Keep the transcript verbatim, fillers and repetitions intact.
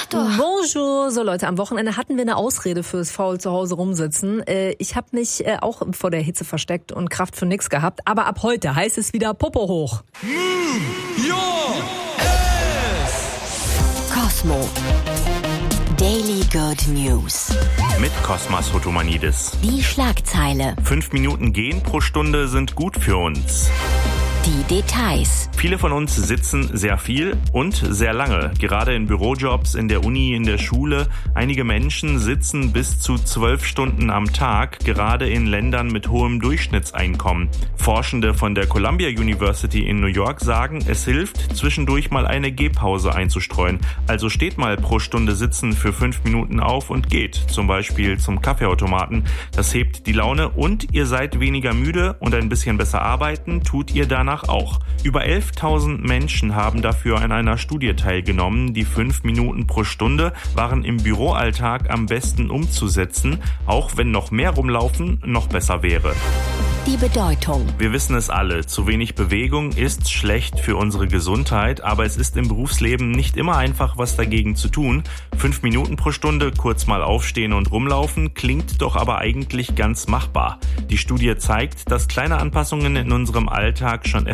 doch. Bonjour. So Leute, am Wochenende hatten wir eine Ausrede fürs faul zu Hause rumsitzen. Äh, ich habe mich äh, auch vor der Hitze versteckt und Kraft für nix gehabt. Aber ab heute heißt es wieder Popo hoch. Move your ass. Cosmo. Daily Good News. Mit Kosmas Hotomanidis. Die Schlagzeile. Fünf Minuten gehen pro Stunde sind gut für uns. Die Details. Viele von uns sitzen sehr viel und sehr lange. Gerade in Bürojobs, in der Uni, in der Schule. Einige Menschen sitzen bis zu zwölf Stunden am Tag, gerade in Ländern mit hohem Durchschnittseinkommen. Forschende von der Columbia University in New York sagen, es hilft, zwischendurch mal eine Gehpause einzustreuen. Also steht mal pro Stunde Sitzen für fünf Minuten auf und geht, zum Beispiel zum Kaffeeautomaten. Das hebt die Laune und ihr seid weniger müde und ein bisschen besser arbeiten tut ihr danach auch. Über elftausend Menschen haben dafür an einer Studie teilgenommen. Die fünf Minuten pro Stunde waren im Büroalltag am besten umzusetzen, auch wenn noch mehr rumlaufen noch besser wäre. Die Bedeutung. Wir wissen es alle, zu wenig Bewegung ist schlecht für unsere Gesundheit, aber es ist im Berufsleben nicht immer einfach, was dagegen zu tun. Fünf Minuten pro Stunde kurz mal aufstehen und rumlaufen, klingt doch aber eigentlich ganz machbar. Die Studie zeigt, dass kleine Anpassungen in unserem Alltag schon